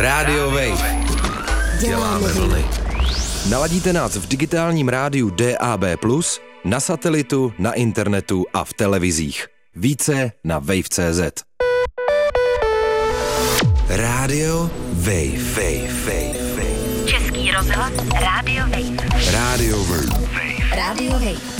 Radio Wave. Děláme vlny. Naladíte nás v digitálním rádiu DAB+, na satelitu, na internetu a v televizích. Více na wave.cz. Radio Wave. Český rozhlas Radio Wave. Radio Wave. Radio Wave.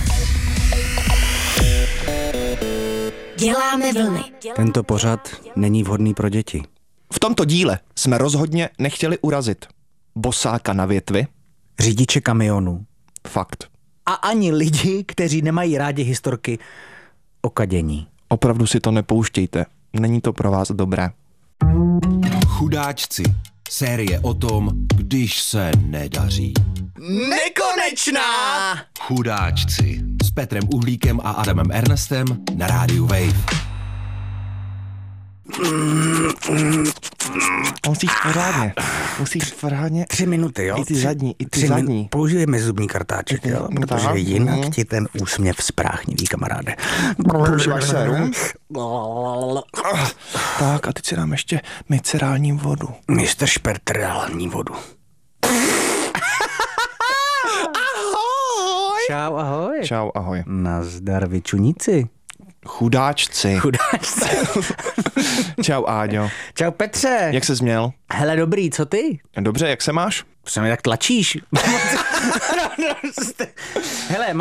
Děláme vlny. Tento pořad není vhodný pro děti. V tomto díle jsme rozhodně nechtěli urazit bosáka na větvi. Řidiče kamionů. Fakt. A ani lidi, kteří nemají rádi historky o kadění. Opravdu si to nepouštějte. Není to pro vás dobré. Chudáčci. Série o tom, když se nedaří. Nekonečná! Chudáčci. S Petrem Uhlíkem a Adamem Ernestem na rádiu Wave. Musíš pořádně. 3 minuty, jo? I ty zadní. Použijeme zubní kartáček, jo? Protože jinak ti ten úsměv spráchnivý, kamaráde. Používáš sérum? Tak a teď si dám ještě micerální vodu. Mr. Špertrální vodu. Čau, ahoj. Čau, ahoj. Nazdar, vyčuníci. Chudáčci. Čau, Áďo. Čau, Petře. Jak ses měl? Hele, dobrý, co ty? Dobře, jak se máš? Proč mi tak tlačíš? Hele,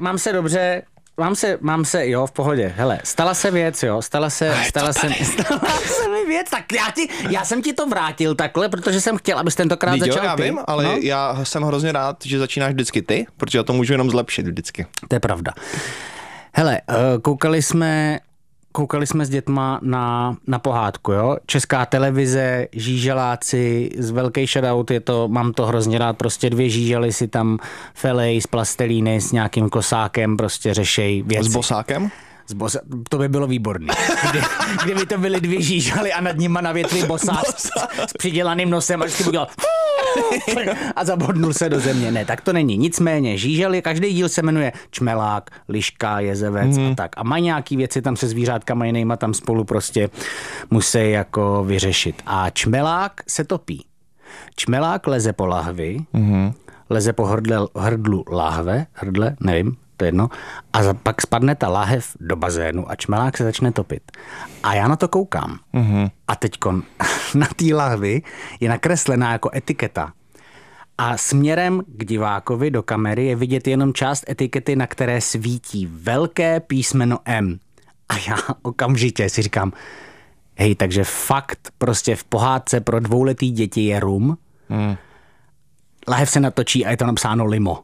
mám se, jo, v pohodě. Hele, stala se věc, jo, stala se mi věc, tak já jsem ti to vrátil takhle, protože jsem chtěl, abys tentokrát začal ty. Já vím, ale no? Já jsem hrozně rád, že začínáš vždycky ty, protože já to můžu jenom zlepšit vždycky. To je pravda. Hele, koukali jsme s dětma na pohádku, jo? Česká televize, žíželáci, z velký shoutout, mám to hrozně rád, prostě 2 žížely si tam felej z plastelíny s nějakým kosákem, prostě řešej věci. S bosákem? To by bylo výborné. Kdyby to byly 2 žížaly a nad nima na větvi bosák s přidělaným nosem a vždycky by dělal a zabodnul se do země. Ne, tak to není. Nicméně, žížaly, každý díl se jmenuje Čmelák, Liška, Jezevec a tak. A mají nějaký věci tam se zvířátkama jinýma tam spolu prostě musí jako vyřešit. A Čmelák se topí. Čmelák leze po lahvi, leze po hrdlu hrdle, nevím, to je jedno, a pak spadne ta láhev do bazénu a Čmelák se začne topit. A já na to koukám. A teďkon na té lahvi je nakreslená jako etiketa. A směrem k divákovi do kamery je vidět jenom část etikety, na které svítí velké písmeno M. A já okamžitě si říkám, hej, takže fakt prostě v pohádce pro 2letý děti je rum. Láhev se natočí a je to napsáno limo.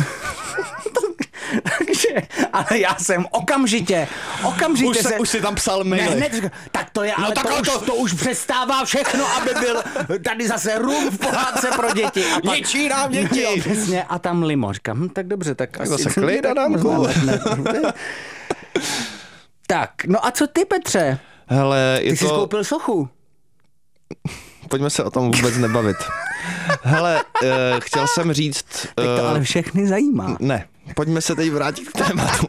Takže, ale já jsem okamžitě už si tam psal maily. Ne, tak to je, ale to už přestává všechno, aby byl tady zase rum v pohádce pro děti. A pak, ničí nám děti. Jo, přesně, a tam limo. Říkám, tak dobře, tak zase klid, Adamku. Tak, no a co ty, Petře? Hele, ty jsi koupil sochu. Pojďme se o tom vůbec nebavit. Hele, chtěl jsem říct... Teď to ale všechny zajímá. Ne, pojďme se teď vrátit k tématu.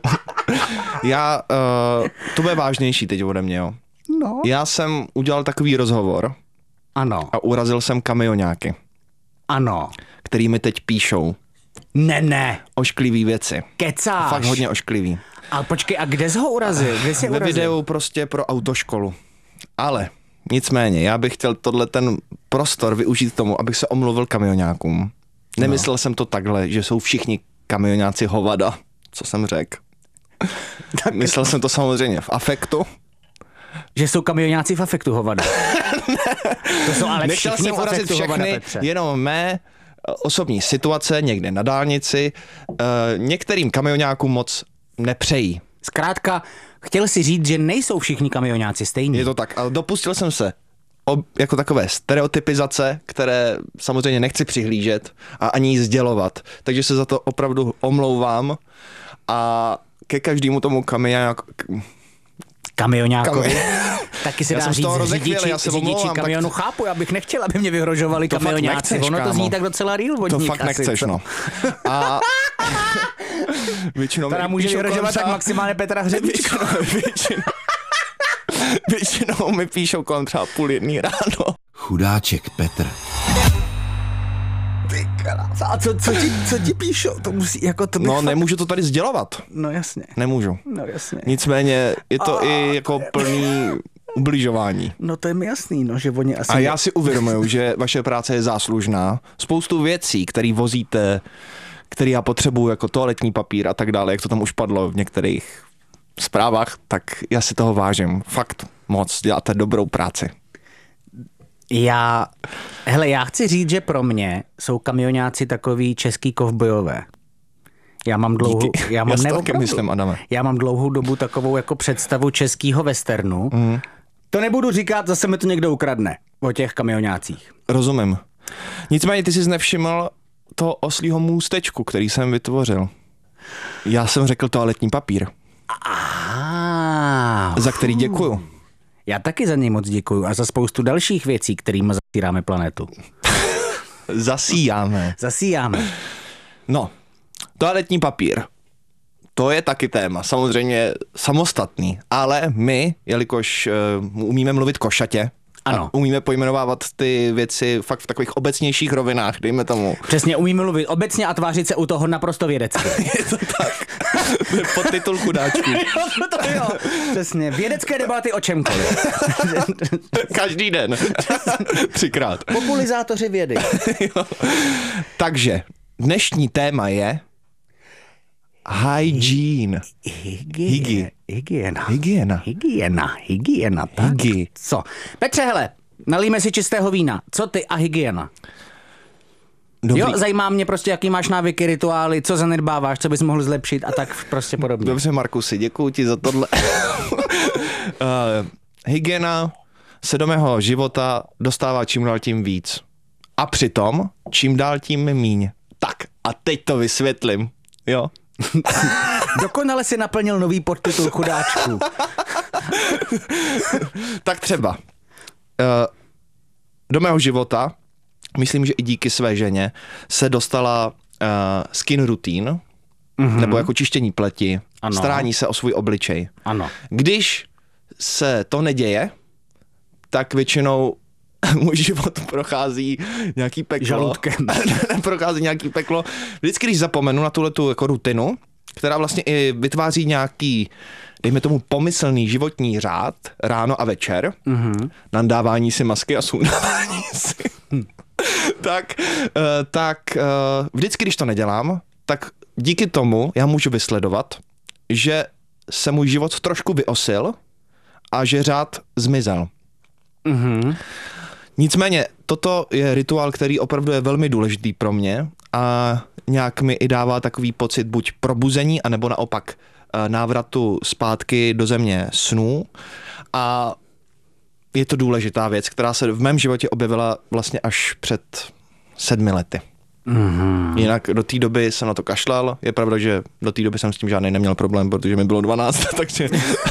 To bude vážnější teď ode mě, jo. No. Já jsem udělal takový rozhovor. Ano. A urazil jsem kamioňáky. Ano. Který mi teď píšou. Ne. Ošklivý věci. Kecáš. Fakt hodně ošklivý. Ale počkej, a kde jsi ho urazil? Kde jsi Ve urazil? videu prostě pro autoškolu. Ale nicméně, já bych chtěl ten prostor využít k tomu, abych se omluvil kamioňákům. Nemyslel jsem to takhle, že jsou všichni kamioňáci hovada, co jsem řekl. Myslel jsem to samozřejmě v afektu. Že jsou kamioňáci v afektu hovada. To jsou ale nechtěl všichni jsem v urazit afektu hovada, všechny, Petře. jenom mé osobní situace někde na dálnici. Některým kamioňákům moc nepřejí. Zkrátka, chtěl si říct, že nejsou všichni kamioňáci stejní. Je to tak, ale dopustil jsem se jako takové stereotypizace, které samozřejmě nechci přihlížet a ani sdělovat. Takže se za to opravdu omlouvám a ke každému tomu kamioňákovi. Taky se já dá říct řidiči kamionu. Tak... Chápu, já bych nechtěl, aby mě vyhrožovali to kamioňáci. Nechceš, ono to zní tak docela real vodník. To fakt nechceš, no. A většinou teda může vyhrožovat tak maximálně Petra Hřebíčka. Většinou mi píšou kolem třeba 12:30 ráno. Chudáček Petr. Ty krása, a co ti píšou? To musí, jako to No, nemůžu to tady sdělovat. No jasně. Nemůžu. No jasně. Nicméně je to i jako plný ubližování. No to je mi jasný, no, že oni asi... A já si uvědomuju, že vaše práce je záslužná. Spoustu věcí, které vozíte, které já potřebuju, jako toaletní papír a tak dále, jak to tam už padlo v některých zprávách, tak já si toho vážím. Fakt moc, děláte dobrou práci. Já chci říct, že pro mě jsou kamionáci takový český kovbojové. Já mám dlouhou dobu takovou jako představu českýho westernu. To nebudu říkat, zase mi to někdo ukradne o těch kamionácích. Rozumím. Nicméně ty jsi nevšiml toho oslího můstečku, který jsem vytvořil. Já jsem řekl toaletní papír. Za který děkuju. Já taky za něj moc děkuju a za spoustu dalších věcí, kterými zasíráme planetu. Zasíjáme. No, toaletní papír. To je taky téma, samozřejmě samostatný, ale my, jelikož umíme mluvit košatě, ano. A umíme pojmenovávat ty věci fakt v takových obecnějších rovinách, dejme tomu. Přesně, umíme mluvit obecně a tvářit se u toho naprosto vědecky. Je to tak. Podtitul chudáčku. Jo. Přesně, vědecké debaty o čemkoliv. Každý den. 3krát. Populizátoři vědy. Takže dnešní téma je hygiene. Hygiena. Tak co? Petře, hele, nalijme si čistého vína. Co ty a hygiena? Dobrý. Jo, zajímá mě prostě, jaký máš návyky, rituály, co zanedbáváš, co bys mohl zlepšit a tak prostě podobně. Dobře, Markusi, děkuji ti za tohle. Hygiena se do mého života dostává čím dál tím víc. A přitom čím dál tím míň. Tak a teď to vysvětlím, jo? Dokonale si naplnil nový podtitul chudáčku. Tak třeba. Do mého života, myslím, že i díky své ženě, se dostala skin routine, nebo jako čištění pleti, ano. Starání se o svůj obličej. Ano. Když se to neděje, tak většinou můj život prochází nějaký peklo. Žaludkem. Prochází nějaký peklo. Vždycky, když zapomenu na tuhletu jako rutinu, která vlastně i vytváří nějaký, dejme tomu, pomyslný životní řád ráno a večer, nandávání si masky a sundávání si, tak vždycky, když to nedělám, tak díky tomu já můžu vysledovat, že se můj život trošku vyosil a že řád zmizel. Nicméně, toto je rituál, který opravdu je velmi důležitý pro mě a nějak mi i dává takový pocit buď probuzení, anebo naopak návratu zpátky do země snů. A je to důležitá věc, která se v mém životě objevila vlastně až před 7 lety. Jinak do té doby jsem na to kašlal. Je pravda, že do té doby jsem s tím žádný neměl problém, protože mi bylo 12, takže...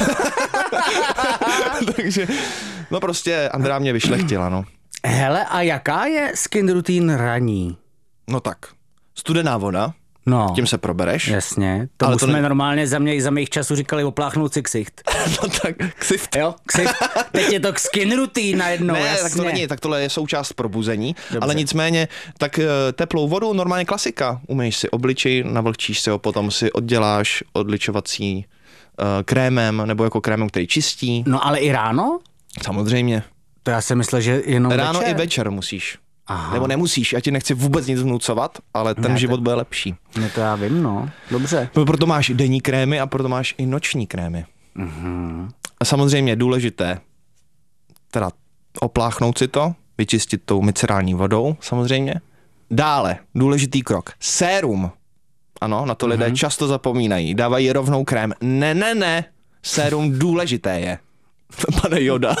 takže, no prostě Andrea mě vyšlechtila, no. Hele, a jaká je skin routine raní? No tak, studená voda, tím se probereš. Jasně, tomu jsme normálně za mých časů říkali opláchnout si ksicht. No tak, ksicht. Jo, ksicht. Teď je to skin routine najednou, ne, jasně. Tak to není, tak tohle je součást probuzení, dobře. Ale nicméně, tak teplou vodu, normálně klasika. Umyješ si obličej, navlhčíš si ho, potom si odděláš odličovací krémem, nebo jako krémem, který čistí. No ale i ráno? Samozřejmě. To já si myslel, že jenom ráno večer. I večer musíš. Aha. Nebo nemusíš, já ti nechci vůbec nic vnucovat, ale ten život bude lepší. No to já vím, no. Dobře. Proto máš denní krémy a proto máš i noční krémy. A samozřejmě důležité, teda opláchnout si to, vyčistit tou micerální vodou, samozřejmě. Dále, důležitý krok, sérum. Ano, na to lidé často zapomínají, dávají rovnou krém. Ne, sérum důležité je. Pane Yoda.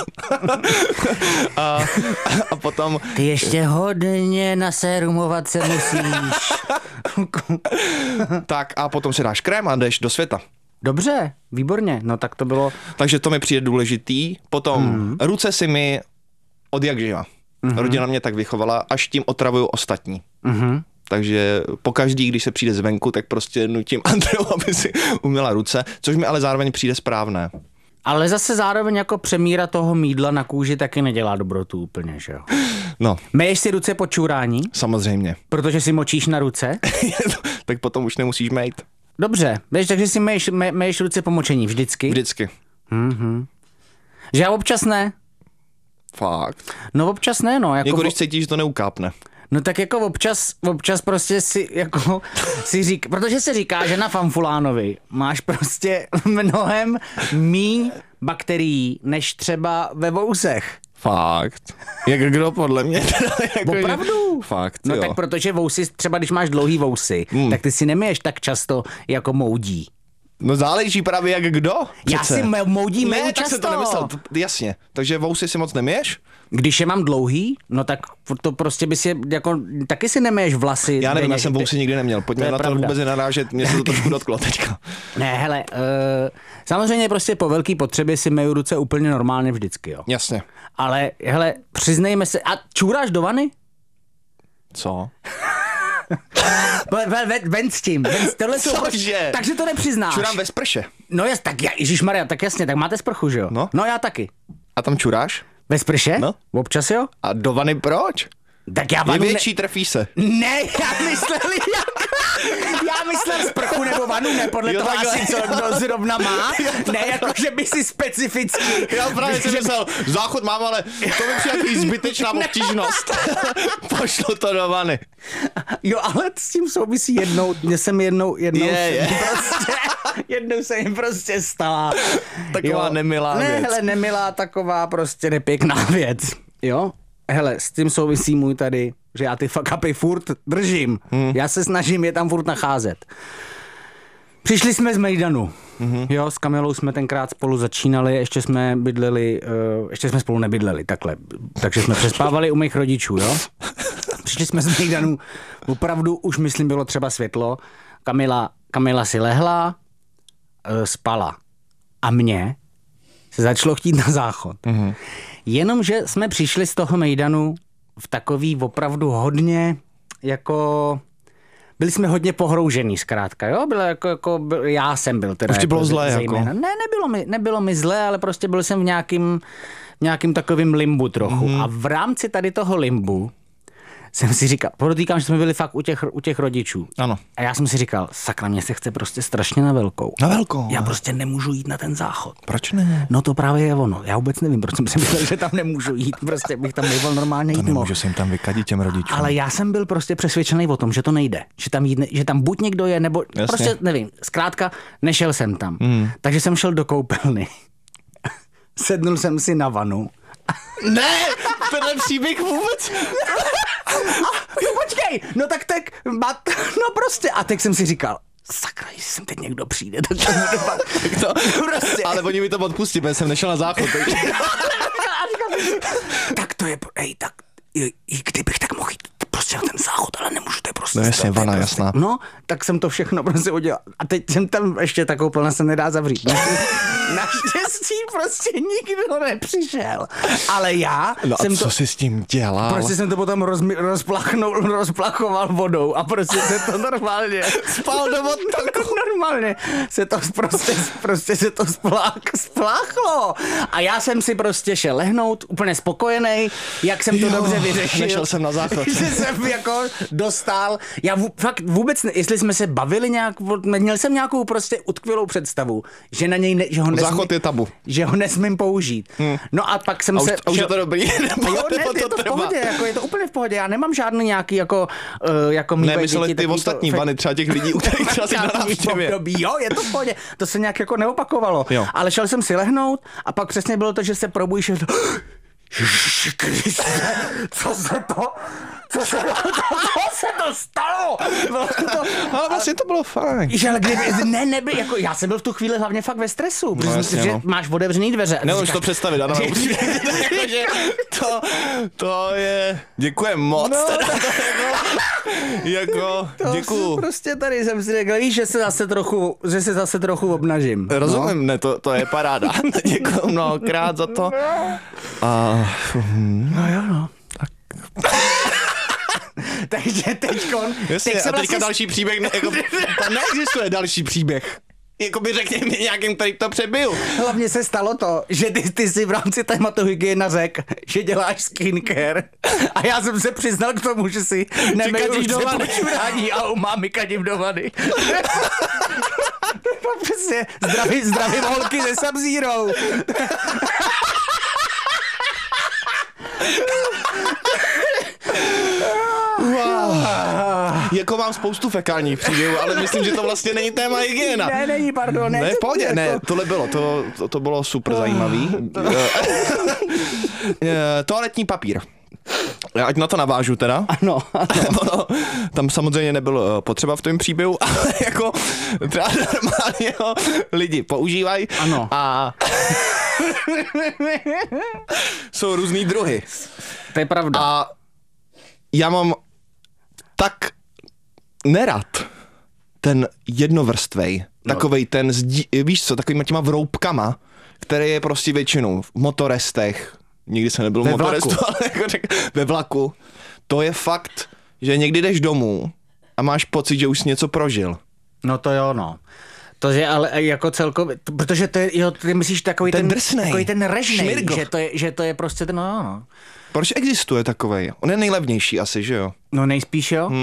a potom... Ty ještě hodně nasérumovat se musíš. Tak a potom si dáš krém a jdeš do světa. Dobře, výborně, no tak to bylo... Takže to mi přijde důležitý. Potom ruce si mi od jak živa. Rodina mě tak vychovala, až tím otravuju ostatní. Takže pokaždý, když se přijde zvenku, tak prostě nutím Andreu, aby si umyla ruce, což mi ale zároveň přijde správné. Ale zase zároveň jako přemíra toho mýdla na kůži taky nedělá dobrotu úplně, že jo? No, Myješ si ruce po čurání? samozřejmě. Protože si močíš na ruce? Tak potom už nemusíš mejt. Dobře, víš, takže si myješ ruce po močení vždycky? Vždycky. Že já občas ne? Fakt. No občas ne, no. Jako když cítíš, že to neukápne. No tak jako občas prostě si jako si říká, protože se říká, že na Fanfulánovi máš prostě mnohem míň bakterií, než třeba ve vousech. Fakt. Jak kdo podle mě? Jako, Opravdu? Fakt, No jo. tak protože vousy, třeba když máš dlouhý vousy, tak ty si nemiješ tak často jako moudí. No záleží právě jak kdo. Já Přece. si moudí Ne, myju tak často. se to nemyslel. Jasně. Takže vousy si moc neměješ? Když je mám dlouhý, no tak to prostě by si, jako, taky si nemiješ vlasy. Já nevím, denně, já jsem vousy nikdy neměl. Pojďme je na to pravda. vůbec nenarážet, mě se to trošku dotklo teďka. Ne, hele, samozřejmě prostě po velký potřebě si myju ruce úplně normálně vždycky, jo. Jasně. Ale hele, přiznejme se, a čůráš do vany? Co? Ven s tím, tohle jsou, Cože? takže to nepřiznáš. Čurám ve sprše. No tak ježišmarja, tak jasně, tak máte sprchu, že jo? No. No já taky. A tam čuráš? Ve sprše? No. Občas jo? A do vany proč? Tak já Je vanu větší, trefí se. Ne, já myslel sprchu nebo vanu, ne podle Jo, toho takhle. asi, co kdo zrovna má. Ne, jako že by si specificky. Já právě jsem myslel, záchod mám, ale to mi přijde zbytečná obtížnost. Pošlu to do vany. Jo, ale s tím souvisí jednou se mi prostě stala. Taková nemilá ne, věc. hele, nemilá, taková prostě nepěkná věc. Jo? Hele, s tím souvisí můj tady, že já ty fuck upy furt držím. Já se snažím je tam furt nacházet. Přišli jsme z Mejdanu. Jo, s Kamilou jsme tenkrát spolu začínali, ještě jsme spolu nebydleli, takhle. Takže jsme přespávali u mých rodičů, jo. Přišli jsme z Mejdanu, opravdu už myslím bylo třeba světlo. Kamila si lehla, spala. A mně se začalo chtít na záchod. Jenomže jsme přišli z toho Mejdanu v takový opravdu hodně jako... Byli jsme hodně pohroužený zkrátka, jo? Já jsem byl teda. Už ti bylo jako zlé zejména. jako? Ne, nebylo mi zlé, ale prostě byl jsem v nějakým takovým limbu trochu. A v rámci tady toho limbu jsem si říkal, podotýkám, že jsme byli fakt u těch rodičů. Ano. A já jsem si říkal, sakra, mě se chce prostě strašně na velkou. Na velkou? Já prostě nemůžu jít na ten záchod. Proč ne? No to právě je ono. Já vůbec nevím, proč jsem si myslel, že tam nemůžu jít. Prostě bych tam nebyl normálně jít mohl. Nemůžu se jim tam vykadit těm rodičům. Ale já jsem byl prostě přesvědčený o tom, že to nejde. Že tam buď někdo je, nebo Jasně. prostě nevím. Zkrátka nešel jsem tam. Takže jsem šel do koupelny. Sednul jsem si na vanu. Ne, tenhle příběh vůbec. No počkej, no tak, no prostě. A tak jsem si říkal, sakra, jestli sem teď někdo přijde, tak to bude fakt. To, Prostě. ale oni mi to odpustí, protože jsem nešel na záchod. Takže... Tak to je, tak i kdybych tak mohl jít prostě na ten záchod, ale nemůžu, to je prostě. No jasně, vana, jasná. No, tak jsem to všechno prostě udělal. A teď jsem tam ještě ta koupelna se nedá zavřít. Naštěstí prostě nikdo nepřišel. Ale já No jsem a co jsi s tím dělal? Prostě jsem to potom rozplachoval vodou a prostě se to normálně spal do vodtoku. Normálně se to prostě se to spláchlo. A já jsem si prostě šel lehnout, úplně spokojený, jak jsem to dobře vyřešil. Nešel jsem na záchod. Že jsem jako dostal. Já fakt vůbec, jestli jsme se bavili nějak, měl jsem nějakou prostě utkvělou představu, že na něj, že ho Záchod je tabu. Že ho nesmím použít. No a pak jsem se... A už je to dobrý? Je to v pohodě, jako je to úplně v pohodě. Já nemám žádný nějaký jako Ne, mysleli ty ostatní vany, třeba těch lidí, u kterých třeba si na návštěvě. Jo, je to v pohodě. To se nějak jako neopakovalo. Jo. Ale šel jsem si lehnout a pak přesně bylo to, že se probudíš. Co se to stalo? Ale vlastně to bylo fajn. Že, ale kdyby, jako já jsem byl v tu chvíli hlavně fakt ve stresu, protože jasně, že no. máš otevřený dveře. Nemůžu to představit, ano. To je... Děkujem moc. No, teda, jako děkuju. Prostě tady jsem si řekl, víš, že se zase trochu obnažím. Rozumím, ne, to je paráda. Děkuju mnohokrát za to. No jo, no. Takže teďkon... Jasně, a teďka další příběh, jako, tam neexistuje další příběh. Jakoby řekni mi nějakým, který to přebil. Hlavně se stalo to, že ty si v rámci tématu hygiena řekl, že děláš skincare. A já jsem se přiznal k tomu, že si nemeješ do počurání a umám kadím do vany. Přesně, zdravím holky ze Sub-Zero. Wow. Jako mám spoustu fekálních příběhů, ale myslím, že to vlastně není téma hygiena. Ne, není, pardon. Ne, v pohodě, ne, tohle bylo, to bylo super zajímavý. Toaletní papír. Ať na to navážu teda. Ano. Ono, tam samozřejmě nebylo potřeba v tom příběhu, ale jako třeba normálně ho lidi používají. Ano. A jsou různý druhy. To je pravda. A já mám tak nerad ten jednovrstvej, takovej ten, víš co, takovýma těma vroubkama, který je prostě většinou v motorestech, nikdy jsem nebyl v motorestu, ale jako ve vlaku. To je fakt, že někdy jdeš domů a máš pocit, že už jsi něco prožil. No to jo, no. To je ale jako celkově, protože to je, jo, ty myslíš takový ten drsnej, takový ten režnej, šmirgl. že to je prostě ten, no. Proč existuje takovej? On je nejlevnější asi, že jo? No nejspíš jo.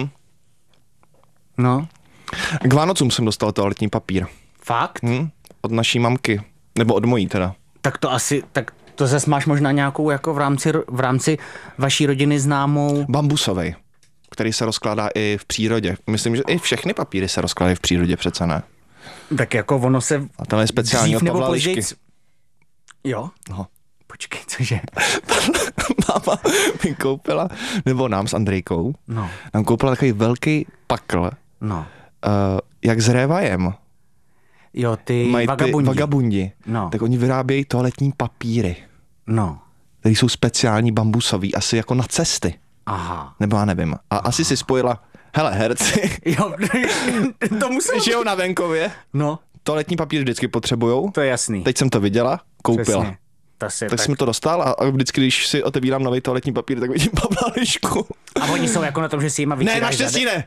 No. K Vánocům jsem dostal toaletní papír. Fakt? Od naší mamky. Nebo od mojí teda. Tak to asi, tak to zase máš možná nějakou jako v rámci vaší rodiny známou. Bambusovej, který se rozkládá i v přírodě. Myslím, že i všechny papíry se rozkládají v přírodě, přece ne? Tak jako ono se A tam je speciální od Pavla Lišky. Jo? No. Počkej, cože? Máma mi koupila, nebo nám s Andrejkou, No. nám koupila takový velký pakl, No. jak s Révajem. Jo, ty Mají vagabundi. Vagabundi. No. Tak oni vyrábějí toaletní papíry, No. které jsou speciální bambusový, asi jako na cesty. Aha. Nebo já nevím. A asi si spojila, hele, herci, Jo, to musel. žijou na venkově, No, toaletní papír vždycky potřebujou. to je jasný. Teď jsem to viděla, koupila. Přesně. Tak jsem to dostal a vždycky, když si otevírám nový toaletní papír, tak vidím Pavla Lišku. A oni jsou jako na tom, že si jima vytíráš. Ne, naštěstí ne.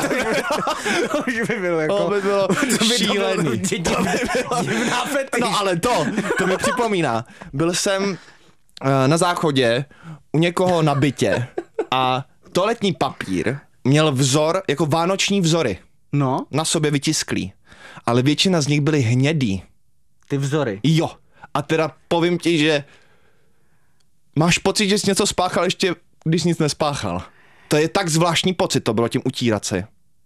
To už by bylo jako... To by bylo šílený. šílený. Divná fetiš. No ale to mi připomíná. Byl jsem na záchodě u někoho na bytě a toaletní papír měl vzor, jako vánoční vzory. No, Na sobě vytisklý. Ale většina z nich byly hnědý. ty vzory. Jo. A teda povím ti, že máš pocit, že jsi něco spáchal ještě, když nic nespáchal. To je tak zvláštní pocit, to bylo tím utírat se.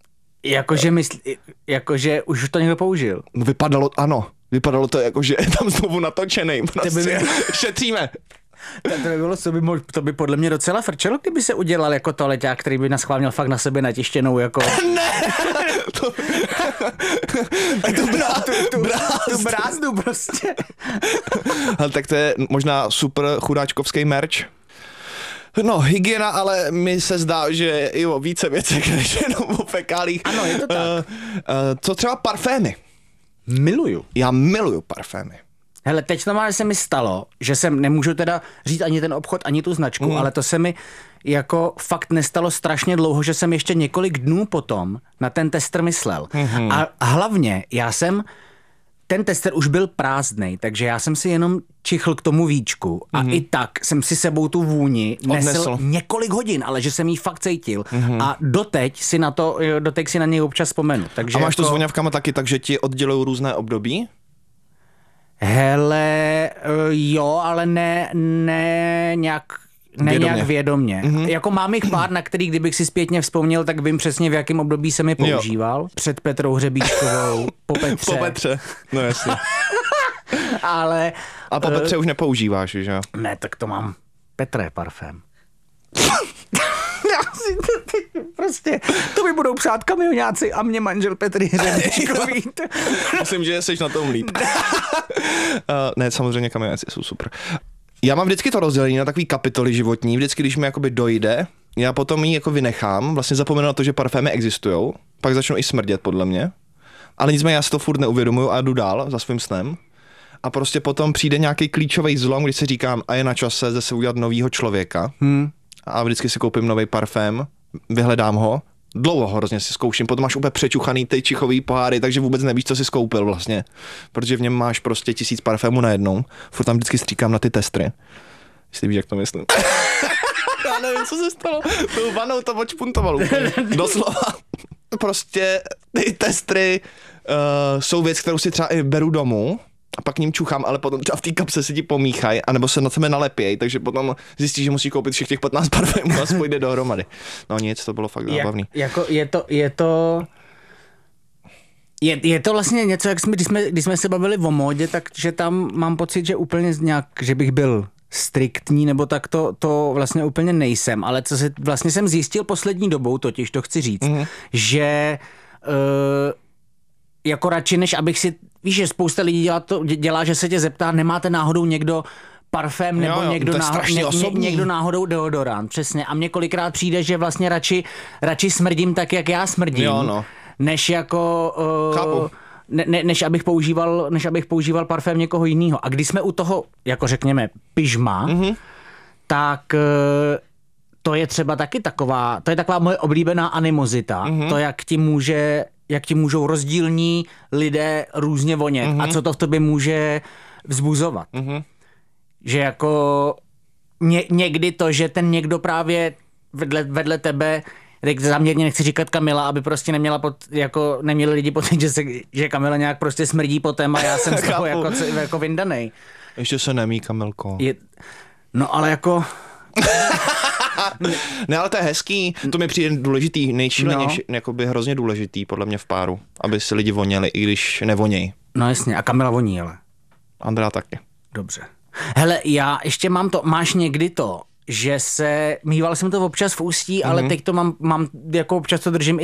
Jakože už to někdo použil. No vypadalo to jako, že je tam znovu natočenej. Prostě šetříme. To by podle mě docela frčelo, kdyby se udělal jako toaleťák, který by naschvál měl fakt na sebe natištěnou jako... Ne! Tu brázdu prostě. Ale tak to je možná super chudáčkovský merch. No, hygiena, ale mi se zdá, že i o více věcech než jenom o fekálích. Ano, je to tak. Co třeba parfémy? Miluju. Já miluju parfémy. Hele, teď normálně se mi stalo, že jsem nemůžu teda říct ani ten obchod, ani tu značku, ale to se mi jako fakt nestalo strašně dlouho, že jsem ještě několik dnů potom na ten tester myslel. A hlavně ten tester už byl prázdnej, takže já jsem si jenom čichl k tomu víčku a i tak jsem si sebou tu vůni nesl několik hodin, ale že jsem jí fakt cítil a doteď si na něj občas vzpomenu. Takže a máš to jako... s voňavkama taky, takže ti oddělují různé období? Hele, jo, ale ne nějak vědomně. Jako mám jich pár, na který kdybych si zpětně vzpomněl, tak vím přesně, v jakém období jsem je používal. Jo. Před Petrou Hřebíčkovou, po Petře. Po Petře, no jasně. Ale... A po Petře už nepoužíváš, že jo? Ne, tak to mám Petré parfém. Prostě, to mi budou přát kamionáci a mě manžel Petr Hřebíčkový. Myslím, že jsi na tom líp. Ne, samozřejmě kamionáci jsou super. Já mám vždycky to rozdělení na takový kapitoly životní, vždycky, když mi jakoby dojde, já potom ji jako vynechám, vlastně zapomenu na to, že parfémy existujou, pak začnu i smrdět podle mě, ale nicméně já si to furt neuvědomuju a jdu dál za svým snem. A prostě potom přijde nějaký klíčový zlom, když si říkám, a je na čase zase udělat novýho člověka. A vždycky si koupím nový parfém, vyhledám ho Dlouho hrozně si zkouším, potom máš úplně přečuchaný ty čichový poháry, takže vůbec nevíš, co si skoupil vlastně, protože v něm máš prostě 1000 parfémů najednou, furt tam vždycky stříkám na ty testry, jestli víš, jak to myslím. Já nevím, co se stalo, tou vanou to odšpuntoval úplně, doslova. Prostě ty testry jsou věc, kterou si třeba i beru domů, a pak k ním čuchám, ale potom třeba v té kapse si ti pomíchají, anebo se na sebe nalepějí, takže potom zjistíš, že musí koupit všech těch 15 parfémů a spojit dohromady. No nic, to bylo fakt zábavný. Je to vlastně něco, jak když jsme se bavili o módě, takže tam mám pocit, že úplně nějak, že bych byl striktní, nebo tak to vlastně úplně nejsem, ale co se vlastně jsem zjistil poslední dobou, totiž to chci říct, že jako radši, než abych si, víš, že spousta lidí dělá, že se tě zeptá, nemáte náhodou někdo parfém nebo někdo náhodou deodorant, přesně. A mně kolikrát přijde, že vlastně radši smrdím tak, jak já smrdím, než jako... než abych používal parfém někoho jiného. A když jsme u toho, jako řekněme, pyžma, tak to je třeba taky taková moje oblíbená animozita. To, jak ti můžou rozdílní lidé různě vonět a co to v tobě může vzbuzovat. Že jako někdy to, že ten někdo právě vedle tebe, záměrně nechci říkat Kamila, aby prostě neměli lidi pocit, že Kamila nějak prostě smrdí potem a já jsem z toho jako vyndanej. Ještě se nemí, Kamilko. No ale jako... Ne, ale to je hezký, to mi přijde důležitý, nejšílenější, jakoby hrozně důležitý podle mě v páru, aby si lidi voněli, i když nevoněj. No jasně, a Kamila voní, ale. Andrea taky. Dobře. Hele, já ještě máš někdy to, že mýval jsem to občas v ústí, ale teď to mám jako občas to držím i